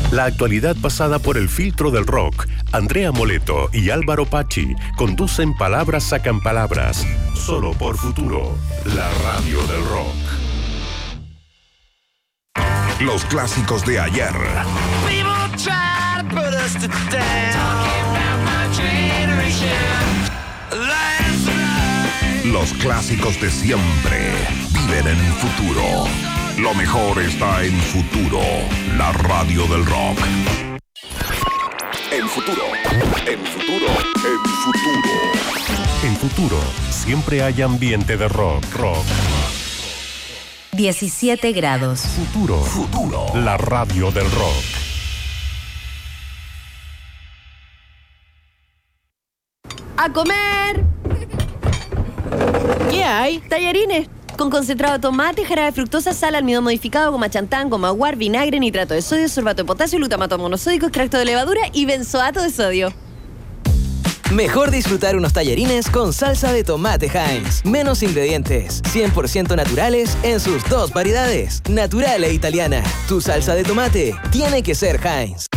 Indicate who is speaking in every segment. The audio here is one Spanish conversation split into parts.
Speaker 1: La actualidad pasada por el filtro del rock. Andrea Moleto y Álvaro Pacci conducen Palabras Sacan Palabras. Solo por Futuro, la radio del rock.
Speaker 2: Los clásicos de ayer. Los clásicos de siempre viven en Futuro. Lo mejor está en Futuro, la radio del rock. En Futuro, en Futuro, en Futuro.
Speaker 1: En Futuro, siempre hay ambiente de rock.
Speaker 3: 17 grados.
Speaker 1: Futuro, la radio del rock.
Speaker 4: ¡A comer!
Speaker 5: ¿Qué hay?
Speaker 4: Tallarines con concentrado de tomate, jarabe de fructosa, sal, almidón modificado, goma chantán, goma guar, vinagre, nitrato de sodio, sorbato de potasio, glutamato monosódico, extracto de levadura y benzoato de sodio.
Speaker 5: Mejor disfrutar unos tallarines con salsa de tomate Heinz. Menos ingredientes, 100% naturales en sus dos variedades, natural e italiana. Tu salsa de tomate tiene que ser Heinz.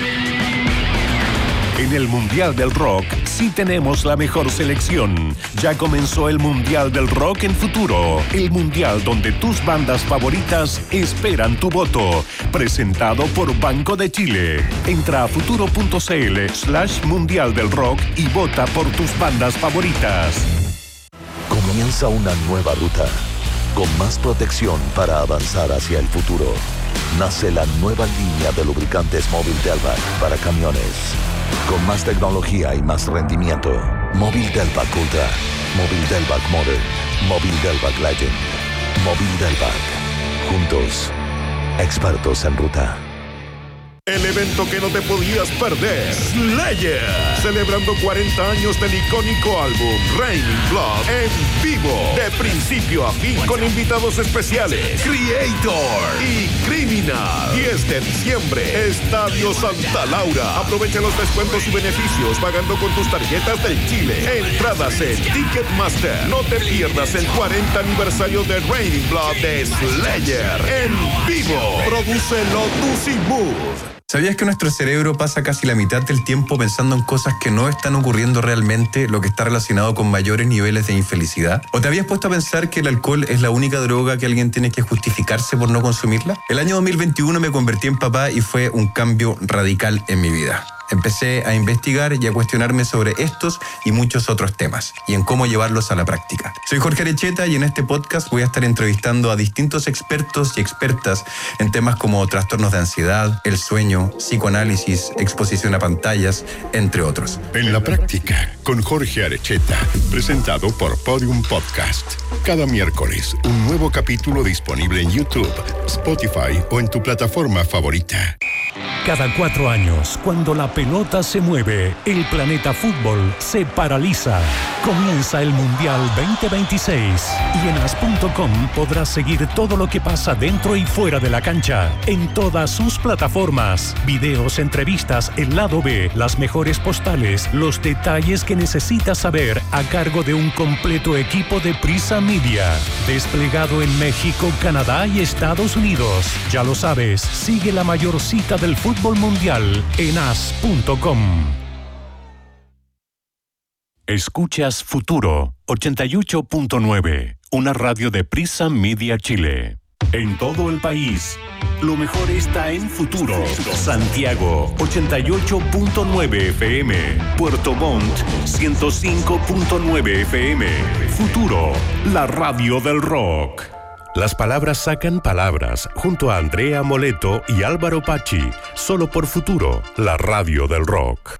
Speaker 1: En el Mundial del Rock sí tenemos la mejor selección. Ya comenzó el Mundial del Rock en Futuro. El Mundial donde tus bandas favoritas esperan tu voto. Presentado por Banco de Chile. Entra a futuro.cl/Mundial del Rock y vota por tus bandas favoritas.
Speaker 6: Comienza una nueva ruta. Con más protección para avanzar hacia el futuro. Nace la nueva línea de lubricantes Móvil Delvac para camiones. Con más tecnología y más rendimiento. Móvil Delvac Ultra. Móvil Delvac Modern. Móvil Delvac Legend. Móvil Delvac. Juntos, expertos en ruta.
Speaker 2: El evento que no te podías perder. Slayer. Celebrando 40 años del icónico álbum Raining Blood en vivo. De principio a fin con invitados especiales. Creator y Criminal. 10 de diciembre. Estadio Santa Laura. Aprovecha los descuentos y beneficios pagando con tus tarjetas del Chile. Entradas en Ticketmaster. No te pierdas el 40 aniversario de Raining Blood de Slayer en vivo. Produce Lotus y Move.
Speaker 7: ¿Sabías que nuestro cerebro pasa casi la mitad del tiempo pensando en cosas que no están ocurriendo realmente, lo que está relacionado con mayores niveles de infelicidad? ¿O te habías puesto a pensar que el alcohol es la única droga que alguien tiene que justificarse por no consumirla? El año 2021 me convertí en papá y fue un cambio radical en mi vida. Empecé a investigar y a cuestionarme sobre estos y muchos otros temas y en cómo llevarlos a la práctica. Soy Jorge Arecheta y en este podcast voy a estar entrevistando a distintos expertos y expertas en temas como trastornos de ansiedad, el sueño, psicoanálisis, exposición a pantallas, entre otros.
Speaker 1: En la práctica, con Jorge Arecheta, presentado por Podium Podcast. Cada miércoles, un nuevo capítulo disponible en YouTube, Spotify o en tu plataforma favorita. Cada 4 años, cuando la pelota se mueve, el planeta fútbol se paraliza. Comienza el Mundial 2026 y en as.com podrás seguir todo lo que pasa dentro y fuera de la cancha, en todas sus plataformas. Videos, entrevistas, el lado B, las mejores postales, los detalles que necesitas saber a cargo de un completo equipo de Prisa Media. Desplegado en México, Canadá y Estados Unidos. Ya lo sabes, sigue la mayor cita del fútbol mundial en as.com. Escuchas Futuro 88.9, una radio de Prisa Media Chile. En todo el país, lo mejor está en Futuro. Santiago 88.9 FM, Puerto Montt 105.9 FM. Futuro, la radio del rock. Las palabras sacan palabras, junto a Andrea Moleto y Álvaro Pacci, solo por Futuro, la radio del rock.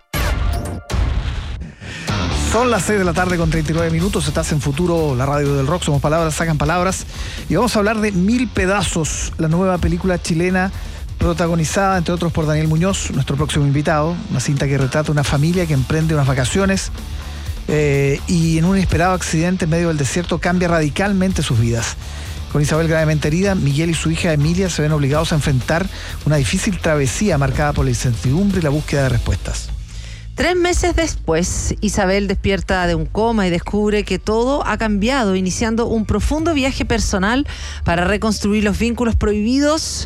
Speaker 8: Son las 6 de la tarde con 39 minutos, estás en Futuro, la radio del rock, somos Palabras Sacan Palabras, y vamos a hablar de Mil Pedazos, la nueva película chilena protagonizada, entre otros, por Daniel Muñoz, nuestro próximo invitado, una cinta que retrata una familia que emprende unas vacaciones y en un inesperado accidente en medio del desierto cambia radicalmente sus vidas. Con Isabel gravemente herida, Miguel y su hija Emilia se ven obligados a enfrentar una difícil travesía marcada por la incertidumbre y la búsqueda de respuestas.
Speaker 9: 3 meses después, Isabel despierta de un coma y descubre que todo ha cambiado, iniciando un profundo viaje personal para reconstruir los vínculos prohibidos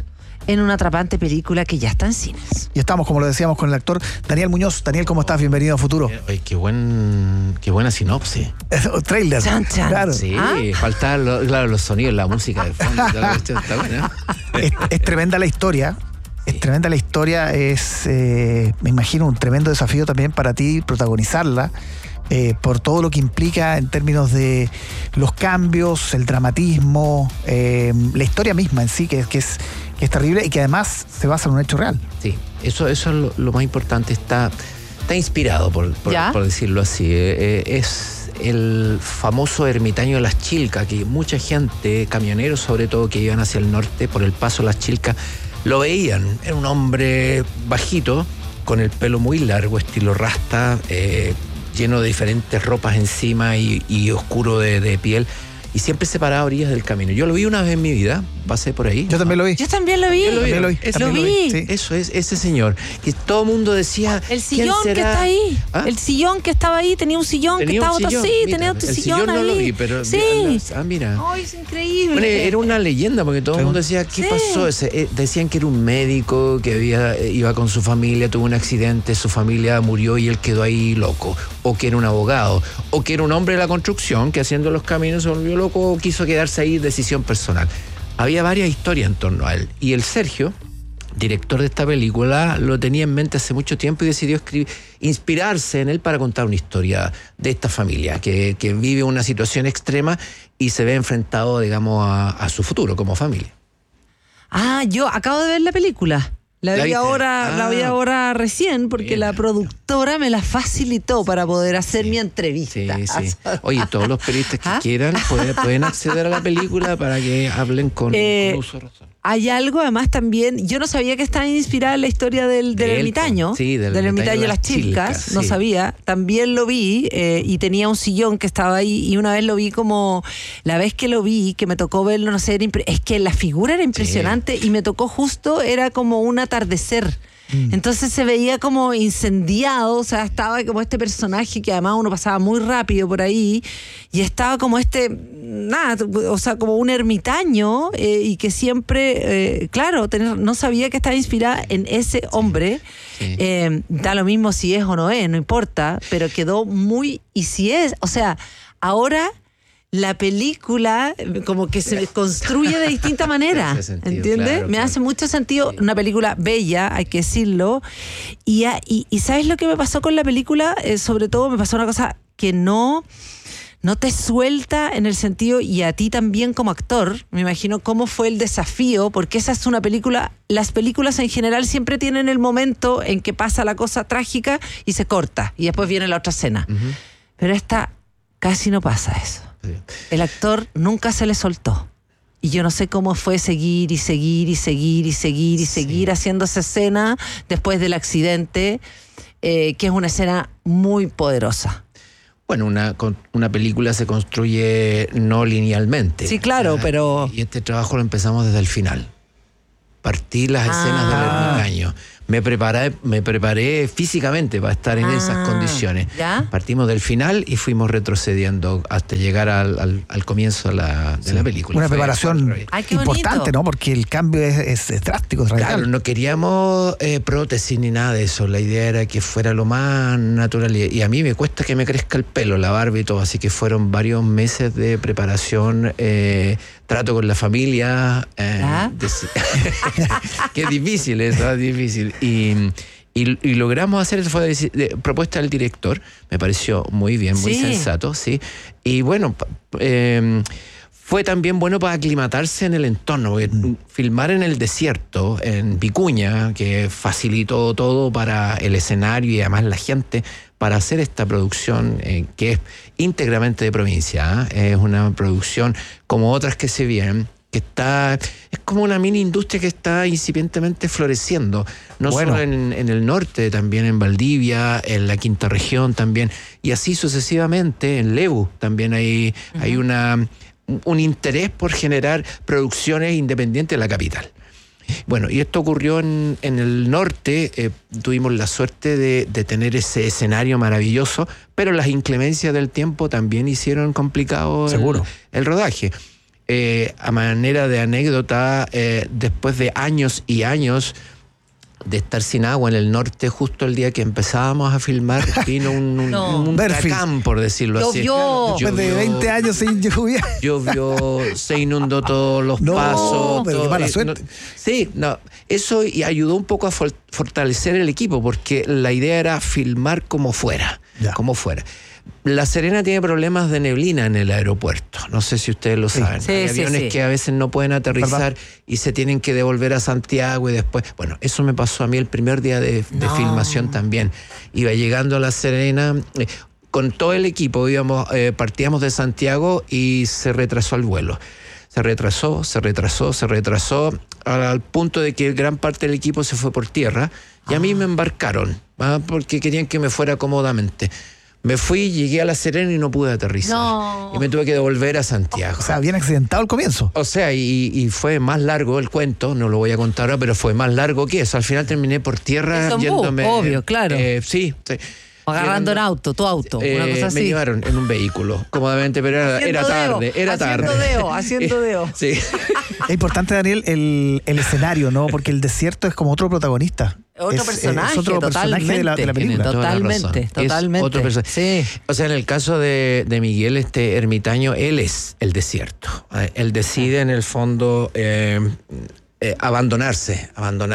Speaker 9: en una atrapante película que ya está en cines.
Speaker 8: Y estamos, como lo decíamos, con el actor Daniel Muñoz. Daniel, ¿cómo estás? Bienvenido a Futuro.
Speaker 3: Ay, qué buena sinopsis.
Speaker 8: Trailer.
Speaker 9: Chan, chan.
Speaker 8: Claro.
Speaker 3: Sí, faltaban los sonidos, la música de fondo. Toda la cuestión está buena.
Speaker 8: Es tremenda la historia. Es tremenda la historia. Me imagino, un tremendo desafío también para ti protagonizarla. Por todo lo que implica en términos de los cambios, el dramatismo, la historia misma en sí, que es terrible y que además se basa en un hecho real.
Speaker 3: Sí, eso es lo más importante. Está inspirado, por decirlo así. Es el famoso ermitaño de Las Chilcas, que mucha gente, camioneros sobre todo, que iban hacia el norte por el paso Las Chilcas, lo veían. Era un hombre bajito, con el pelo muy largo, estilo rasta, lleno de diferentes ropas encima y oscuro de piel, y siempre se paraba a orillas del camino. Yo lo vi una vez en mi vida, pasé por ahí.
Speaker 8: Yo también lo vi.
Speaker 9: Yo también lo vi.
Speaker 8: Lo vi. Sí.
Speaker 3: Eso es, ese señor, que todo el mundo decía,
Speaker 9: el sillón que está ahí.
Speaker 3: ¿Ah?
Speaker 9: El sillón que estaba ahí, tenía un sillón que estaba otro así, tenía otro sillón ahí.
Speaker 3: No lo vi, pero
Speaker 9: sí.
Speaker 3: Mira.
Speaker 9: Ay, es increíble.
Speaker 3: Bueno, era una leyenda, porque todo el mundo decía, ¿qué pasó? Decían que era un médico que iba con su familia, tuvo un accidente, su familia murió y él quedó ahí loco. O que era un abogado, o que era un hombre de la construcción que haciendo los caminos se volvió loco o quiso quedarse ahí, decisión personal. Había varias historias en torno a él. Y el Sergio, director de esta película, lo tenía en mente hace mucho tiempo y decidió inspirarse en él para contar una historia de esta familia que vive una situación extrema y se ve enfrentado, digamos, a su futuro como familia.
Speaker 9: Yo acabo de ver la película. La vi ahora recién porque bien. La productora me la facilitó para poder hacer mi entrevista.
Speaker 3: Sí. Oye, todos los periodistas que quieran pueden acceder a la película para que hablen con uso de razón.
Speaker 9: Hay algo, además, también, yo no sabía que estaba inspirada en la historia del ermitaño.
Speaker 3: Sí, del
Speaker 9: ermitaño de Las Chilcas. No sabía. También lo vi y tenía un sillón que estaba ahí y una vez lo vi como, la vez que lo vi, que me tocó verlo, no sé, es que la figura era impresionante y me tocó justo, era como un atardecer. Entonces se veía como incendiado, o sea, estaba como este personaje que además uno pasaba muy rápido por ahí y estaba como como un ermitaño y que siempre, no sabía que estaba inspirada en ese hombre. Sí. Da lo mismo si es o no es, no importa, pero quedó muy, y si es, o sea, ahora la película como que se construye de distinta manera, ¿entiendes? Claro, me hace mucho sentido, sí. Una película bella, hay que decirlo, y ¿sabes lo que me pasó con la película? Sobre todo me pasó una cosa que no te suelta en el sentido, y a ti también como actor, me imagino cómo fue el desafío, porque esa es una película, las películas en general siempre tienen el momento en que pasa la cosa trágica y se corta, y después viene la otra escena. Uh-huh. Pero esta casi no pasa eso. El actor nunca se le soltó. Y yo no sé cómo fue seguir haciendo esa escena después del accidente, que es una escena muy poderosa.
Speaker 3: Bueno, una película se construye no linealmente.
Speaker 9: Sí, claro, pero...
Speaker 3: Y este trabajo lo empezamos desde el final. Partí las escenas del ermitaño. Me preparé físicamente para estar en esas condiciones.
Speaker 9: ¿Ya?
Speaker 3: Partimos del final y fuimos retrocediendo hasta llegar al comienzo de la película.
Speaker 8: Una preparación importante, ¿no? Porque el cambio es drástico, es radical.
Speaker 3: Claro, no queríamos prótesis ni nada de eso. La idea era que fuera lo más natural. Y a mí me cuesta que me crezca el pelo, la barba y todo. Así que fueron varios meses de preparación, trato con la familia. Que es difícil eso, es difícil. Y logramos hacer, eso fue propuesta del director, me pareció muy bien, muy sensato, sí. Y bueno, fue también bueno para aclimatarse en el entorno, porque filmar en el desierto, en Vicuña, que facilitó todo para el escenario y además la gente, para hacer esta producción que es íntegramente de provincia, es una producción como otras que se vienen, que es como una mini industria que está incipientemente floreciendo, no solo en el norte, también en Valdivia, en la quinta región también, y así sucesivamente. En Lebu también hay un interés por generar producciones independientes de la capital. Bueno, y esto ocurrió en el norte. Tuvimos la suerte de tener ese escenario maravilloso, pero las inclemencias del tiempo también hicieron complicado el rodaje. a manera de anécdota, después de años y años de estar sin agua en el norte, justo el día que empezábamos a filmar, vino un huracán, por decirlo así.
Speaker 8: Después de 20 años sin lluvia.
Speaker 3: Llovió, se inundó todos los pasos.
Speaker 8: Pero qué mala suerte.
Speaker 3: Eso y ayudó un poco a fortalecer el equipo, porque la idea era filmar como fuera. La Serena tiene problemas de neblina en el aeropuerto. No sé si ustedes lo saben. Hay aviones que a veces no pueden aterrizar y se tienen que devolver a Santiago y después... Bueno, eso me pasó a mí el primer día de filmación también. Iba llegando a La Serena... con todo el equipo partíamos de Santiago y se retrasó el vuelo. Se retrasó, al punto de que gran parte del equipo se fue por tierra y a mí me embarcaron, porque querían que me fuera cómodamente. Me fui, llegué a La Serena y no pude aterrizar. Y me tuve que devolver a Santiago.
Speaker 8: O sea, bien accidentado el comienzo.
Speaker 3: O sea, y fue más largo el cuento, no lo voy a contar ahora, pero fue más largo que eso. Al final terminé por tierra yéndome...
Speaker 9: Obvio, claro.
Speaker 3: Sí.
Speaker 9: Agarrando tu auto, una cosa así.
Speaker 3: Me llevaron en un vehículo, cómodamente, pero era tarde.
Speaker 9: Haciendo deo.
Speaker 3: Sí.
Speaker 8: Es importante, Daniel, el escenario, ¿no? Porque el desierto es como otro protagonista.
Speaker 9: Personaje,
Speaker 8: es otro personaje de la película.
Speaker 9: Totalmente.
Speaker 3: Otro personaje.
Speaker 9: Sí.
Speaker 3: O sea, en el caso de Miguel, este ermitaño, él es el desierto. Él decide, en el fondo, abandonarse,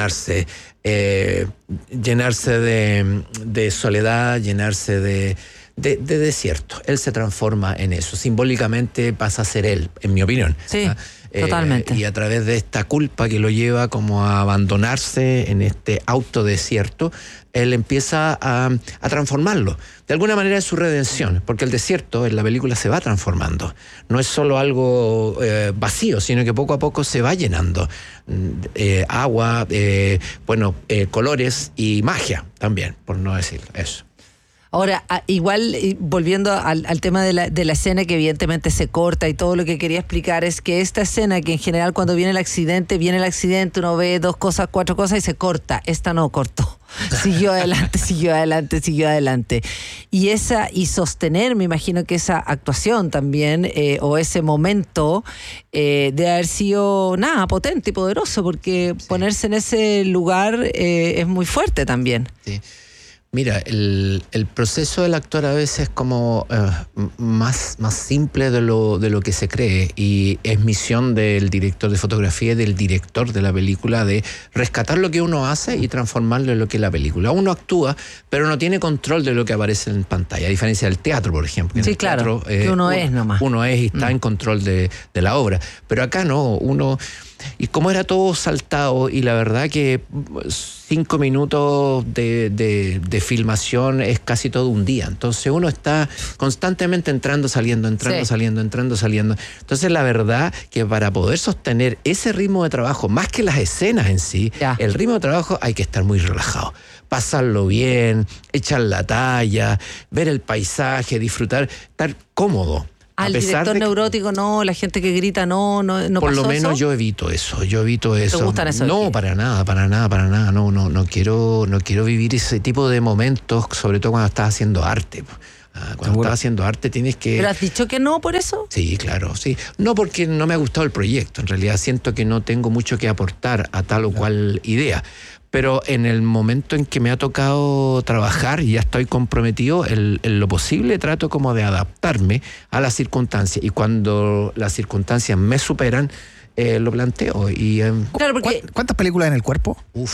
Speaker 3: llenarse de soledad, llenarse de desierto. Él se transforma en eso. Simbólicamente pasa a ser él, en mi opinión.
Speaker 9: Sí, totalmente.
Speaker 3: Y a través de esta culpa que lo lleva como a abandonarse en este autodesierto, él empieza a transformarlo. De alguna manera es su redención, porque el desierto en la película se va transformando. No es solo algo vacío, sino que poco a poco se va llenando. Agua, colores y magia también, por no decir eso.
Speaker 9: Ahora, igual, volviendo al tema de la escena, que evidentemente se corta, y todo lo que quería explicar es que esta escena, que en general cuando viene el accidente, uno ve 2 cosas, 4 cosas y se corta. Esta no cortó. Siguió adelante. Y sostener, me imagino que esa actuación también, o ese momento, de haber sido potente y poderoso, porque ponerse en ese lugar es muy fuerte también.
Speaker 3: Sí. Mira, el proceso del actor a veces es como más simple de lo que se cree, y es misión del director de fotografía y del director de la película de rescatar lo que uno hace y transformarlo en lo que es la película. Uno actúa, pero no tiene control de lo que aparece en pantalla, a diferencia del teatro, por ejemplo.
Speaker 9: Sí, claro, que uno es nomás.
Speaker 3: Uno es y está en control de la obra, pero acá no, uno... Y como era todo saltado, y la verdad que 5 minutos de filmación es casi todo un día. Entonces uno está constantemente entrando, saliendo. Entonces la verdad que para poder sostener ese ritmo de trabajo, más que las escenas en sí, el ritmo de trabajo hay que estar muy relajado. Pasarlo bien, echar la talla, ver el paisaje, disfrutar, estar cómodo.
Speaker 9: Al director neurótico, no, la gente que grita, no
Speaker 3: por
Speaker 9: pasó
Speaker 3: lo menos
Speaker 9: eso.
Speaker 3: Yo evito eso.
Speaker 9: ¿Te gustan esos?
Speaker 3: No, para nada. No quiero vivir ese tipo de momentos, sobre todo cuando estás haciendo arte. Cuando estás haciendo arte tienes que...
Speaker 9: ¿Pero has dicho que no por eso?
Speaker 3: Sí, claro, sí. No, porque no me ha gustado el proyecto. En realidad siento que no tengo mucho que aportar a tal o cual idea. Pero en el momento en que me ha tocado trabajar y ya estoy comprometido, en lo posible trato como de adaptarme a las circunstancias. Y cuando las circunstancias me superan, lo planteo. Y,
Speaker 9: claro, porque...
Speaker 8: ¿Cuántas películas en el cuerpo?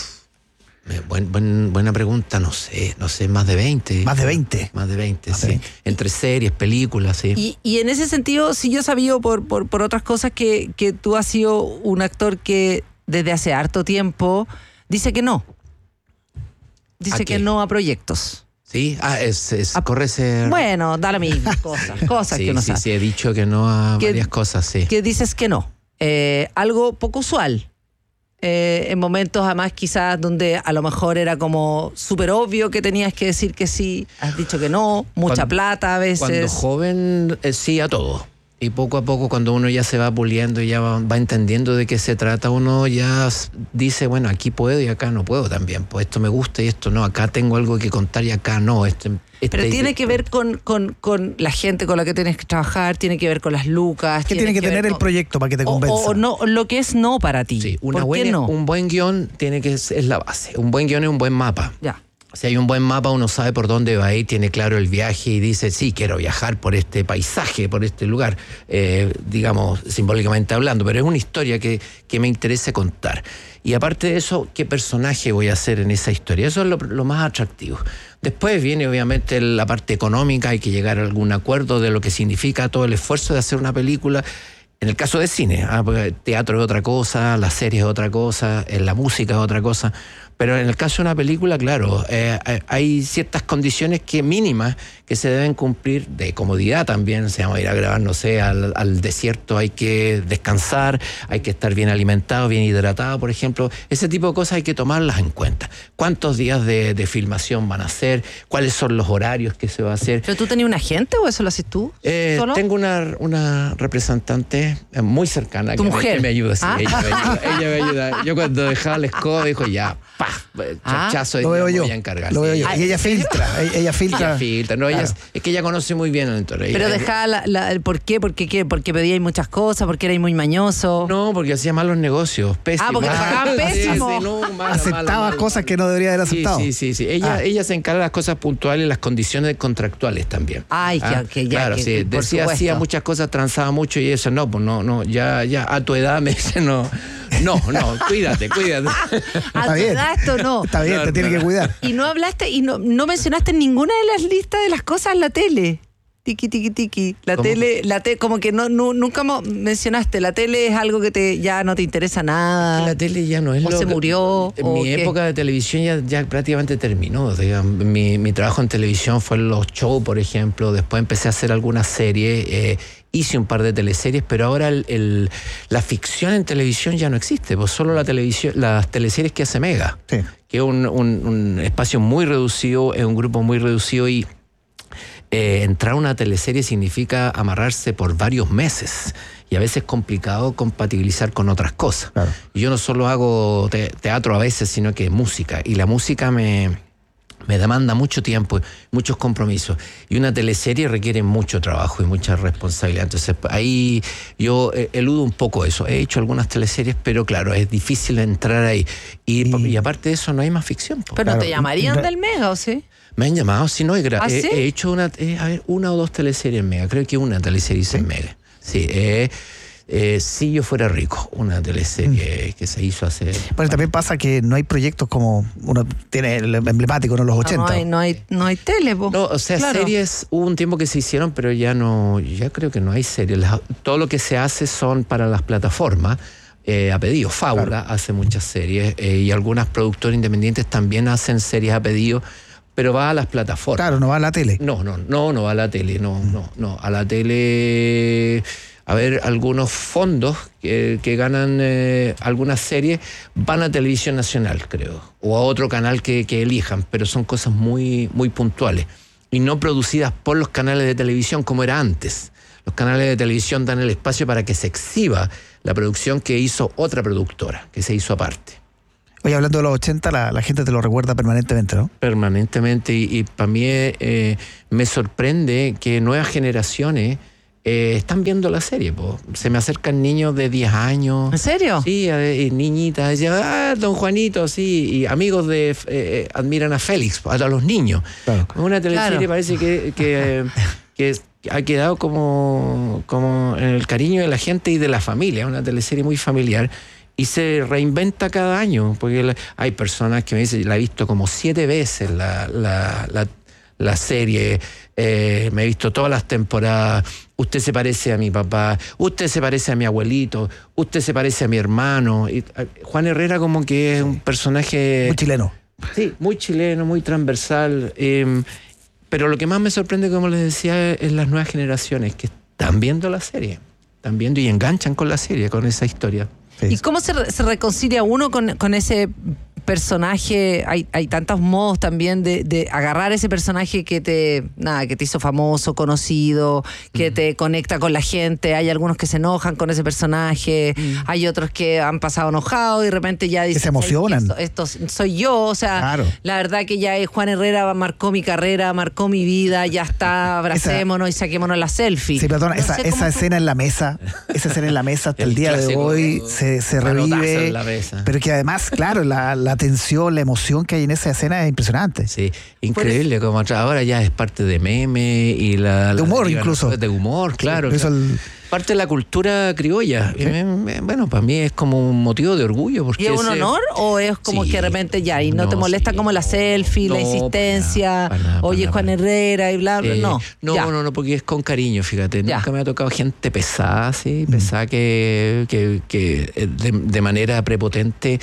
Speaker 3: Buena pregunta, no sé, más de 20.
Speaker 8: Más de 20.
Speaker 3: Más de 20, sí. Entre series, películas, sí.
Speaker 9: Y en ese sentido, sí, yo he sabido por otras cosas que tú has sido un actor que desde hace harto tiempo... Dice que no. Dice que no a proyectos.
Speaker 3: Sí, corre ser...
Speaker 9: Bueno, da la misma cosas que uno sabe.
Speaker 3: Sí, he dicho que no a varias cosas, sí.
Speaker 9: Que dices que no. Algo poco usual. En momentos además quizás donde a lo mejor era como súper obvio que tenías que decir que sí. Has dicho que no, plata a veces.
Speaker 3: Cuando joven, sí a todo. Y poco a poco, cuando uno ya se va puliendo y ya va entendiendo de qué se trata, uno ya dice, bueno, aquí puedo y acá no puedo también. Pues esto me gusta y esto no. Acá tengo algo que contar y acá no.
Speaker 9: Pero tiene que ver con la gente con la que tienes que trabajar, tiene que ver con las lucas.
Speaker 8: ¿Qué tiene que tener el proyecto para que te convenza?
Speaker 9: O no, lo que es no para ti.
Speaker 3: Sí,
Speaker 9: ¿Por qué no?
Speaker 3: Un buen guión es la base. Un buen guión es un buen mapa.
Speaker 9: Ya.
Speaker 3: Si hay un buen mapa, uno sabe por dónde va a ir, tiene claro el viaje y dice, sí, quiero viajar por este paisaje, por este lugar, digamos, simbólicamente hablando, pero es una historia que me interesa contar. Y aparte de eso, ¿qué personaje voy a hacer en esa historia? Eso es lo más atractivo. Después viene obviamente la parte económica, hay que llegar a algún acuerdo de lo que significa todo el esfuerzo de hacer una película. En el caso de cine, porque teatro es otra cosa, la serie es otra cosa, la música es otra cosa. Pero en el caso de una película, claro, hay ciertas condiciones mínimas que se deben cumplir, de comodidad también. Si vamos a ir a grabar, no sé, al desierto, hay que descansar, hay que estar bien alimentado, bien hidratado, por ejemplo. Ese tipo de cosas hay que tomarlas en cuenta. ¿Cuántos días de filmación van a hacer? ¿Cuáles son los horarios que se va a hacer?
Speaker 9: ¿Pero tú tenías un agente o eso lo haces tú? ¿Solo?
Speaker 3: Tengo una representante muy cercana.
Speaker 9: ¿Tu mujer?
Speaker 3: Que me ayuda, sí. Ella me ayuda. Yo cuando dejaba la escoba, dijo, ya, chachazo,
Speaker 8: lo veo yo.
Speaker 3: Voy a encargar.
Speaker 8: Lo veo yo.
Speaker 3: Y
Speaker 8: ella filtra. Ella filtra.
Speaker 3: No, claro. Es que ella conoce muy bien el entorno.
Speaker 9: Pero dejaba ¿por qué? Porque pedíais muchas cosas, porque erais muy mañoso.
Speaker 3: No, porque hacía malos negocios, pésimos.
Speaker 9: Porque te pagaban pésimo.
Speaker 8: Aceptaba cosas que no debería haber aceptado.
Speaker 3: Sí. Ella se encarga de las cosas puntuales, las condiciones contractuales también. Claro, sí. Decía, hacía muchas cosas, transaba mucho y eso, no, ya, a tu edad me dice, no, cuídate.
Speaker 9: A tu edad esto no.
Speaker 8: Está bien, te tiene que cuidar.
Speaker 9: Y no hablaste, y no mencionaste en ninguna de las listas de las cosas en la tele. Tiki. La tele, como que nunca mencionaste, la tele es algo que ya no te interesa nada.
Speaker 3: La tele ya no es
Speaker 9: se murió.
Speaker 3: Mi época de televisión ya prácticamente terminó. Digamos. Mi trabajo en televisión fue en los shows, por ejemplo. Después empecé a hacer algunas series. Hice un par de teleseries, pero ahora la ficción en televisión ya no existe, pues solo las teleseries que hace Mega, sí. Que es un espacio muy reducido, es un grupo muy reducido y entrar a una teleserie significa amarrarse por varios meses y a veces es complicado compatibilizar con otras cosas. Claro. Y yo no solo hago teatro a veces, sino que música, y la música me demanda mucho tiempo, muchos compromisos. Y una teleserie requiere mucho trabajo y mucha responsabilidad. Entonces, ahí yo eludo un poco eso. He hecho algunas teleseries, pero claro, es difícil entrar ahí. Y aparte de eso, no hay más ficción.
Speaker 9: Pero claro, ¿te llamarían del Mega o sí?
Speaker 3: Me han llamado, si no,
Speaker 9: ¿sí?
Speaker 3: He hecho una o dos teleseries en Mega. Creo que una teleserie hice en Mega. Sí, Si yo fuera rico, una teleserie que se hizo hace...
Speaker 8: Bueno, también pasa que no hay proyectos como uno tiene el emblemático en los 80.
Speaker 9: No hay tele, po.
Speaker 3: No, o sea, claro. Series, hubo un tiempo que se hicieron, pero ya creo que no hay series. Todo lo que se hace son para las plataformas, a pedido. Fábula hace muchas series y algunas productoras independientes también hacen series a pedido, pero va a las plataformas.
Speaker 8: Claro, no va a la tele.
Speaker 3: No va a la tele, no. A la tele... A ver, algunos fondos que ganan algunas series van a Televisión Nacional, creo, o a otro canal que elijan, pero son cosas muy, muy puntuales y no producidas por los canales de televisión como era antes. Los canales de televisión dan el espacio para que se exhiba la producción que hizo otra productora, que se hizo aparte.
Speaker 8: Oye, hablando de los 80, la gente te lo recuerda permanentemente, ¿no?
Speaker 3: Permanentemente, y para mí me sorprende que nuevas generaciones... están viendo la serie, po. Se me acercan niños de 10 años.
Speaker 9: ¿En serio?
Speaker 3: Sí, niñitas, don Juanito, sí, y amigos admiran a Félix, a los niños. Claro. Una teleserie parece que ha quedado como en el cariño de la gente y de la familia, una teleserie muy familiar. Y se reinventa cada año, porque hay personas que me dicen, la he visto como 7 veces la serie, me he visto todas las temporadas. Usted se parece a mi papá, usted se parece a mi abuelito, usted se parece a mi hermano. Y Juan Herrera como que es un personaje...
Speaker 8: Muy chileno.
Speaker 3: Sí, muy chileno, muy transversal. Pero lo que más me sorprende, como les decía, es las nuevas generaciones que están viendo la serie. Están viendo y enganchan con la serie, con esa historia.
Speaker 9: Sí. ¿Y cómo se reconcilia uno con ese personaje, hay tantos modos también de agarrar ese personaje que te hizo famoso, conocido, que te conecta con la gente. Hay algunos que se enojan con ese personaje, hay otros que han pasado enojados y de repente ya dicen,
Speaker 8: que se emocionan.
Speaker 9: Esto soy yo, o sea,
Speaker 8: claro.
Speaker 9: La verdad que ya Juan Herrera marcó mi carrera, marcó mi vida, ya está, abracémonos y saquémonos la selfie.
Speaker 8: Sí, perdona, esa escena en la mesa, hasta el día de hoy se revive, pero que además, claro, la tensión, la emoción que hay en esa escena es impresionante.
Speaker 3: Sí, increíble, como ahora ya es parte de meme y de
Speaker 8: humor incluso.
Speaker 3: De humor, claro.
Speaker 8: Sí,
Speaker 3: parte de la cultura criolla.
Speaker 8: ¿Sí?
Speaker 3: Bueno, para mí es como un motivo de orgullo. Porque
Speaker 9: ¿Y es un honor o es como que de repente ya y no te molesta como la selfie, la insistencia, oye Juan Herrera y bla, bla? No, porque es con cariño, fíjate. Ya.
Speaker 3: Nunca me ha tocado gente pesada, pesada que de manera prepotente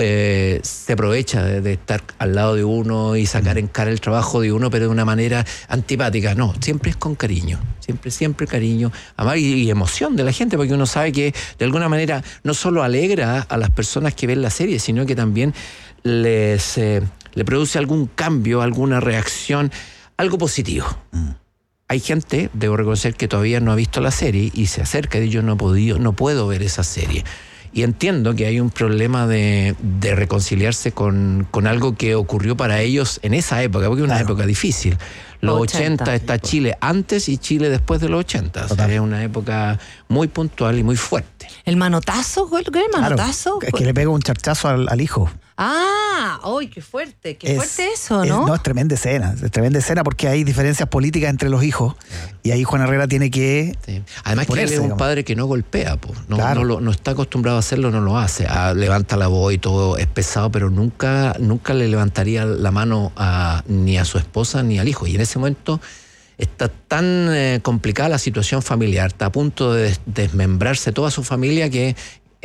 Speaker 3: se aprovecha de estar al lado de uno y sacar en cara el trabajo de uno, pero de una manera antipática. No, siempre es con cariño. Siempre cariño, amar y emoción de la gente, porque uno sabe que de alguna manera no solo alegra a las personas que ven la serie, sino que también le produce algún cambio, alguna reacción, algo positivo. Hay gente, debo reconocer, que todavía no ha visto la serie y se acerca y yo no puedo ver esa serie. Y entiendo que hay un problema de reconciliarse con algo que ocurrió para ellos en esa época, porque es una época difícil. Los 80 está Chile antes y Chile después de los 80. O sea, es una época muy puntual y muy fuerte.
Speaker 9: ¿El manotazo? ¿Qué es el manotazo?
Speaker 8: Claro, es que le pega un charchazo al hijo.
Speaker 9: ¡Ay, qué fuerte! Qué fuerte eso, ¿no?
Speaker 8: No, es tremenda escena porque hay diferencias políticas entre los hijos y ahí Juan Herrera tiene que...
Speaker 3: Sí. Además que él es un padre que no golpea, no está acostumbrado a hacerlo, no lo hace. Levanta la voz y todo, es pesado, pero nunca le levantaría la mano ni a su esposa ni al hijo. Y en ese momento está tan complicada la situación familiar, está a punto de desmembrarse toda su familia que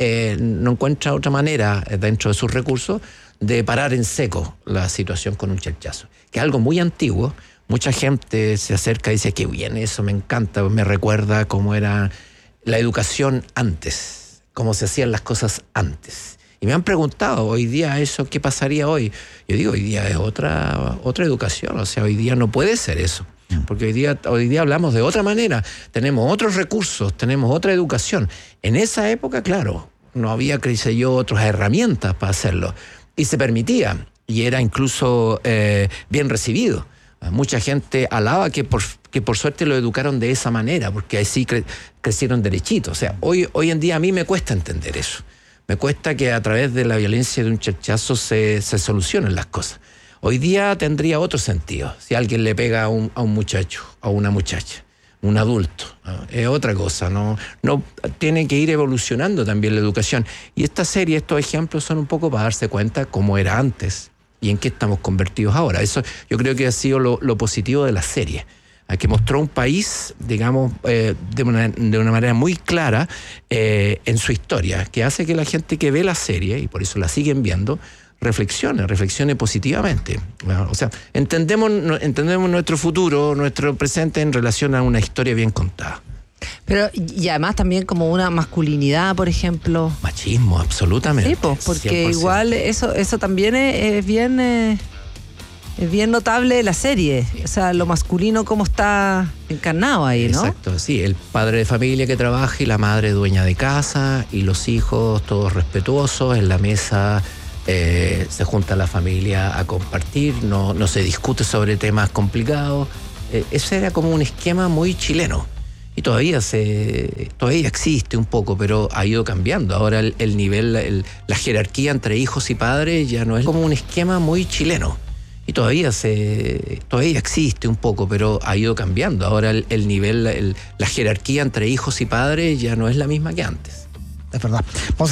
Speaker 3: no encuentra otra manera dentro de sus recursos de parar en seco la situación con un charchazo, que es algo muy antiguo. Mucha gente se acerca y dice que bien, eso me encanta, me recuerda cómo era la educación antes, cómo se hacían las cosas antes. Y me han preguntado, hoy día eso, ¿qué pasaría hoy? Yo digo, hoy día es otra educación, o sea, hoy día no puede ser eso. Porque hoy día hablamos de otra manera, tenemos otros recursos, tenemos otra educación. En esa época, claro, no había, creo yo, otras herramientas para hacerlo. Y se permitía, y era incluso bien recibido. Mucha gente alaba que por suerte lo educaron de esa manera, porque así crecieron derechitos. O sea, hoy en día a mí me cuesta entender eso. Me cuesta que a través de la violencia de un charchazo se solucionen las cosas. Hoy día tendría otro sentido. Si alguien le pega a un muchacho, a una muchacha, un adulto, es otra cosa. No tiene que ir evolucionando también la educación. Y esta serie, estos ejemplos son un poco para darse cuenta cómo era antes y en qué estamos convertidos ahora. Eso yo creo que ha sido lo positivo de la serie, que mostró un país, digamos, de una manera muy clara en su historia, que hace que la gente que ve la serie, y por eso la siguen viendo, reflexione positivamente. O sea, entendemos nuestro futuro, nuestro presente en relación a una historia bien contada.
Speaker 9: Pero, y además también como una masculinidad, por ejemplo.
Speaker 3: Machismo, absolutamente.
Speaker 9: Sí, pues, porque 100%. Igual eso también es bien notable de la serie. Sí. O sea, lo masculino como está encarnado ahí, ¿no?
Speaker 3: Exacto, sí. El padre de familia que trabaja y la madre dueña de casa y los hijos todos respetuosos en la mesa. Se junta la familia a compartir, no se discute sobre temas complicados. Ese era como un esquema muy chileno y todavía existe un poco, pero ha ido cambiando. Ahora el nivel, la jerarquía entre hijos y padres ya no es como un esquema muy chileno y todavía existe un poco, pero ha ido cambiando. Ahora el nivel, la jerarquía entre hijos y padres ya no es la misma que antes.
Speaker 8: Es verdad.